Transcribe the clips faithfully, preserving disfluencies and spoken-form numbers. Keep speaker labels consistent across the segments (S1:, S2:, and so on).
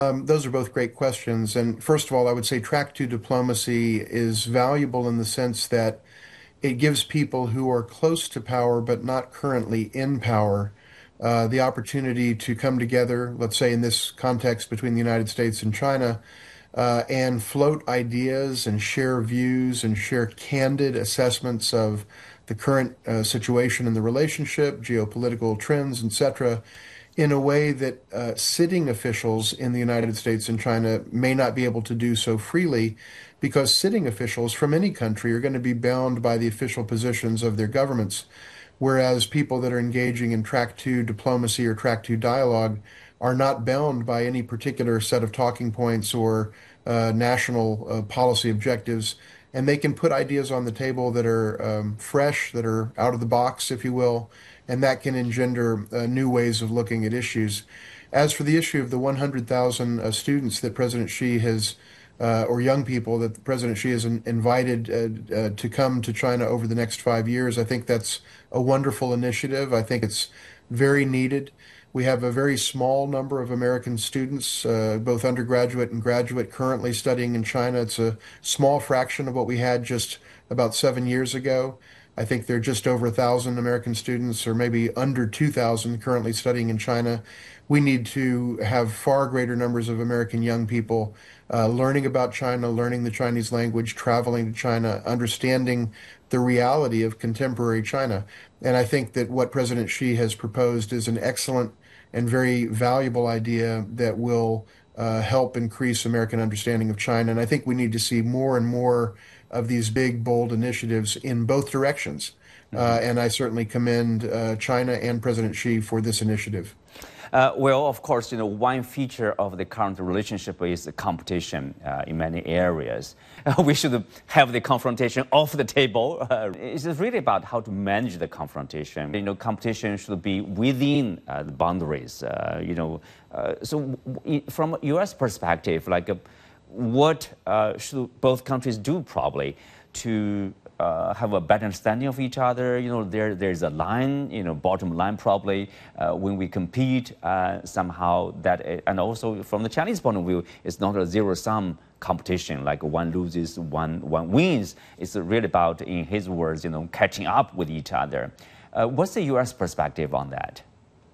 S1: Um, those are both great questions. And first of all, I would say track two diplomacy is valuable in the sense that it gives people who are close to power but not currently in power uh, the opportunity to come together, let's say in this context between the United States and China, uh, and float ideas and share views and share candid assessments of the current uh, situation in the relationship, geopolitical trends, et cetera, in a way that uh, sitting officials in the United States and China may not be able to do so freely because sitting officials from any country are going to be bound by the official positions of their governments, whereas people that are engaging in track two diplomacy or track two dialogue are not bound by any particular set of talking points or uh, national uh, policy objectives. And they can put ideas on the table that are um, fresh, that are out of the box, if you will, and that can engender uh, new ways of looking at issues. As for the issue of the one hundred thousand uh, students that President Xi has, uh, or young people that President Xi has in, invited uh, uh, to come to China over the next five years, I think that's a wonderful initiative. I think it's very needed. We have a very small number of American students, uh, both undergraduate and graduate, currently studying in China. It's a small fraction of what we had just about seven years ago. I think there are just over a thousand American students, or maybe under two thousand currently studying in China. We need to have far greater numbers of American young people uh, learning about China, learning the Chinese language, traveling to China, understanding the reality of contemporary China. And I think that what President Xi has proposed is an excellent and very valuable idea that will uh, help increase American understanding of China. And I think we need to see more and more of these big, bold initiatives in both directions. Uh, and I certainly commend uh, China and President Xi for this initiative.
S2: Uh, well, of course, you know, one feature of the current relationship is the competition uh, in many areas. Uh, we should have the confrontation off the table. Uh, it's really about how to manage the confrontation. You know, competition should be within uh, the boundaries. Uh, you know, uh, so from a U S perspective, like, uh, what uh, should both countries do probably to Uh, have a better understanding of each other? You know, there there's a line, you know, bottom line probably uh, when we compete uh, somehow that, and also from the Chinese point of view, it's not a zero sum competition like one loses, one one wins. It's really about, in his words, you know, catching up with each other. Uh, what's the U S perspective on that?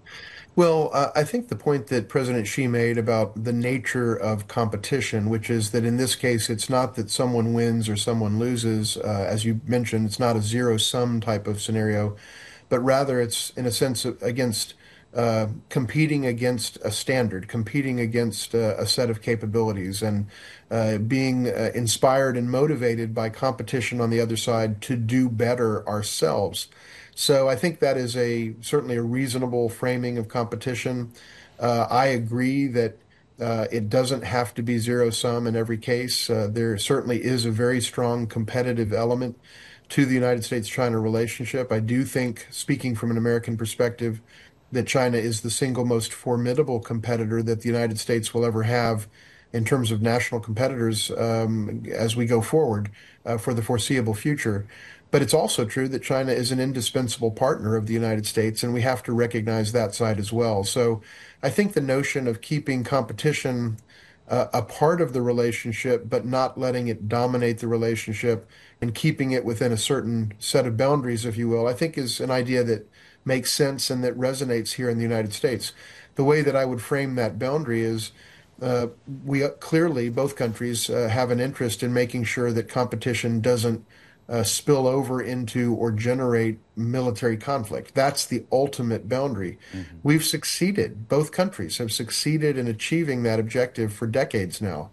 S1: Well, uh, I think the point that President Xi made about the nature of competition, which is that in this case, it's not that someone wins or someone loses. Uh, as you mentioned, it's not a zero-sum type of scenario, but rather it's, in a sense, against uh, competing against a standard, competing against uh, a set of capabilities, and uh, being uh, inspired and motivated by competition on the other side to do better ourselves. So I think that is a certainly a reasonable framing of competition. Uh, I agree that uh, it doesn't have to be zero sum in every case. Uh, there certainly is a very strong competitive element to the United States-China relationship. I do think, speaking from an American perspective, that China is the single most formidable competitor that the United States will ever have in terms of national competitors um, as we go forward uh, for the foreseeable future. But it's also true that China is an indispensable partner of the United States, and we have to recognize that side as well. So I think the notion of keeping competition uh, a part of the relationship, but not letting it dominate the relationship and keeping it within a certain set of boundaries, if you will, I think is an idea that makes sense and that resonates here in the United States. The way that I would frame that boundary is uh, we clearly, both countries, uh, have an interest in making sure that competition doesn't Uh, spill over into or generate military conflict. That's the ultimate boundary. Mm-hmm. We've succeeded. Both countries have succeeded in achieving that objective for decades now.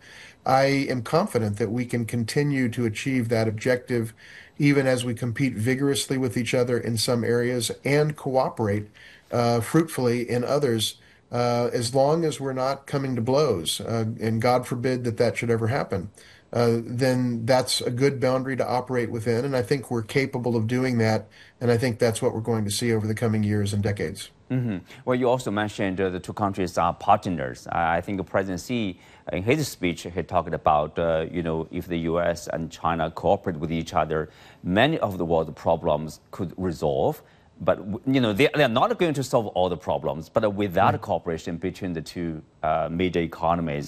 S1: I am confident that we can continue to achieve that objective even as we compete vigorously with each other in some areas and cooperate uh, fruitfully in others, uh, as long as we're not coming to blows. Uh, and God forbid that that should ever happen. Uh, then that's a good boundary to operate within. And I think we're capable of doing that. And I think that's what we're going to see over the coming years and decades.
S2: Mm-hmm. Well, you also mentioned uh, the two countries are partners. I think President Xi, in his speech, he talked about, uh, you know, if the U S and China cooperate with each other, many of the world problems could resolve. But, you know, they, they're not going to solve all the problems. But without mm-hmm. cooperation between the two uh, major economies,